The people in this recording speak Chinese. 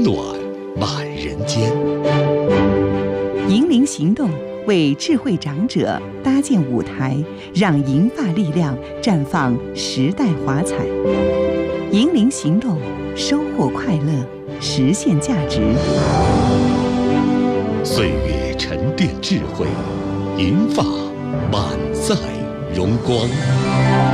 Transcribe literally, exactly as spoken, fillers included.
温暖满人间。 银龄行动为智慧长者搭建舞台，让银发力量绽放时代华彩。银龄行动，收获快乐，实现价值。 岁月沉淀智慧，银发满载荣光。